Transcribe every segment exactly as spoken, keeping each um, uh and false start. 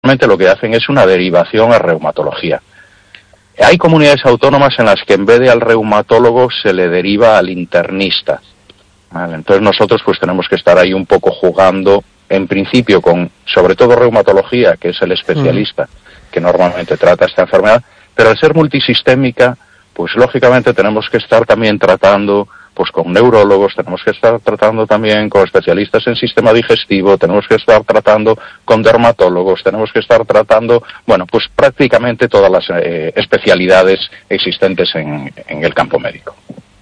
realmente lo que hacen es una derivación a reumatología. Hay comunidades autónomas en las que en vez de al reumatólogo se le deriva al internista, ¿vale? Entonces nosotros pues tenemos que estar ahí un poco jugando, en principio con, sobre todo reumatología, que es el especialista mm. que normalmente trata esta enfermedad, pero al ser multisistémica, pues lógicamente tenemos que estar también tratando pues con neurólogos, tenemos que estar tratando también con especialistas en sistema digestivo, tenemos que estar tratando con dermatólogos, tenemos que estar tratando, bueno, pues prácticamente todas las eh, especialidades existentes en, en el campo médico.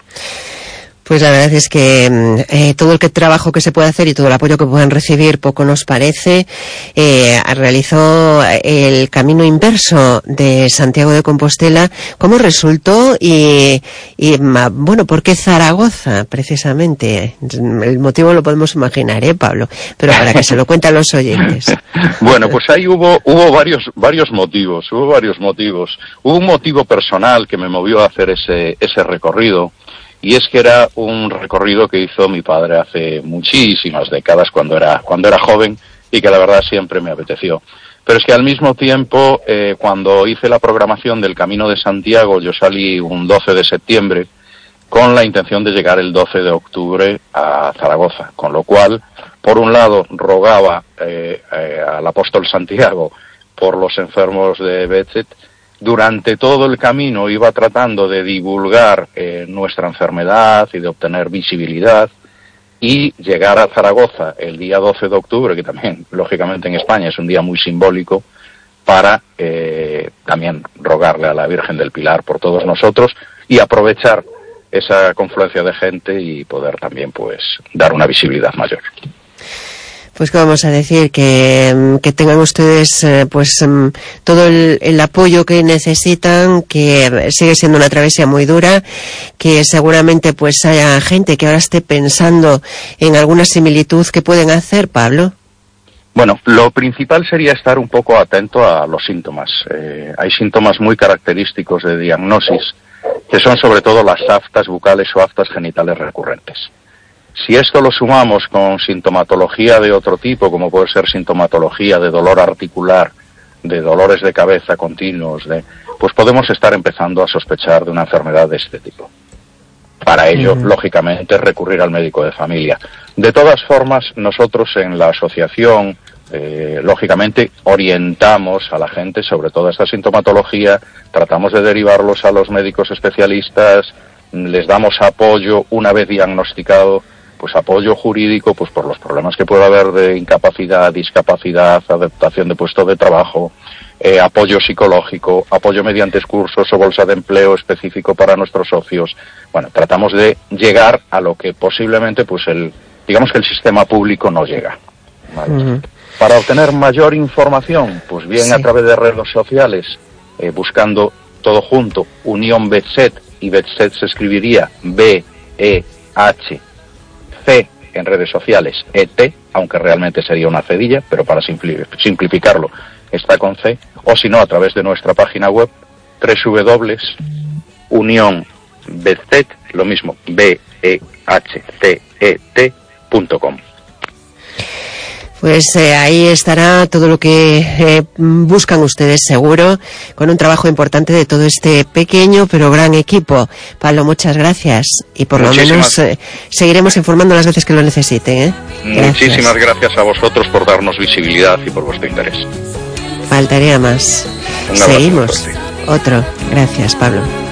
Pues la verdad es que eh, todo el que, trabajo que se puede hacer y todo el apoyo que puedan recibir poco nos parece. Eh, realizó el camino inverso de Santiago de Compostela. ¿Cómo resultó? Y, y bueno, ¿por qué Zaragoza, precisamente? El motivo lo podemos imaginar, ¿eh, Pablo? Pero para que se lo cuenten los oyentes. Bueno, pues ahí hubo hubo varios varios motivos, hubo varios motivos. Hubo un motivo personal que me movió a hacer ese ese recorrido. Y es que era un recorrido que hizo mi padre hace muchísimas décadas cuando era cuando era joven y que la verdad siempre me apeteció. Pero es que al mismo tiempo, eh, cuando hice la programación del Camino de Santiago, yo salí un doce de septiembre con la intención de llegar el doce de octubre a Zaragoza, con lo cual, por un lado, rogaba eh, eh, al apóstol Santiago por los enfermos de Behçet. Durante todo el camino iba tratando de divulgar eh, nuestra enfermedad y de obtener visibilidad, y llegar a Zaragoza el día doce de octubre, que también, lógicamente, en España es un día muy simbólico, para eh, también rogarle a la Virgen del Pilar por todos nosotros y aprovechar esa confluencia de gente y poder también pues dar una visibilidad mayor. Pues que vamos a decir que, que tengan ustedes eh, pues todo el, el apoyo que necesitan, que sigue siendo una travesía muy dura, que seguramente pues haya gente que ahora esté pensando en alguna similitud que pueden hacer, Pablo. Bueno, lo principal sería estar un poco atento a los síntomas. Eh, hay síntomas muy característicos de diagnosis, que son sobre todo las aftas bucales o aftas genitales recurrentes. Si esto lo sumamos con sintomatología de otro tipo, como puede ser sintomatología de dolor articular, de dolores de cabeza continuos, de, pues podemos estar empezando a sospechar de una enfermedad de este tipo. Para ello, mm. lógicamente, recurrir al médico de familia. De todas formas, nosotros en la asociación, eh, lógicamente, orientamos a la gente sobre toda esta sintomatología, tratamos de derivarlos a los médicos especialistas, les damos apoyo una vez diagnosticado, pues apoyo jurídico, pues por los problemas que pueda haber de incapacidad, discapacidad, adaptación de puesto de trabajo, eh, apoyo psicológico, apoyo mediante cursos o bolsa de empleo específico para nuestros socios. Bueno, tratamos de llegar a lo que posiblemente, pues el, digamos que el sistema público no llega, ¿vale? Uh-huh. Para obtener mayor información, pues bien sí. a través de redes sociales, eh, buscando todo junto, Unión Behçet, y Behçet se escribiría B E H C en redes sociales, E T, aunque realmente sería una cedilla, pero para simplificarlo está con C, o si no a través de nuestra página web doble u doble u doble u punto unión behçet, lo mismo, B E H C E T punto com. Pues eh, ahí estará todo lo que eh, buscan ustedes seguro, con un trabajo importante de todo este pequeño pero gran equipo. Pablo, muchas gracias y por Muchísimas... lo menos eh, seguiremos informando las veces que lo necesiten, ¿eh? Gracias. Muchísimas gracias a vosotros por darnos visibilidad y por vuestro interés. Faltaría más. Seguimos. Otro. Gracias, Pablo.